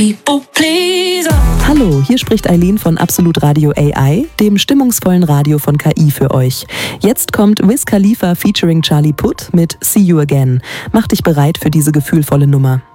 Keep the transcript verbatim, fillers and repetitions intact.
People pleaser. Hallo, hier spricht Eileen von Absolut Radio A I, dem stimmungsvollen Radio von K I für euch. Jetzt kommt Wiz Khalifa featuring Charlie Puth mit See You Again. Mach dich bereit für diese gefühlvolle Nummer.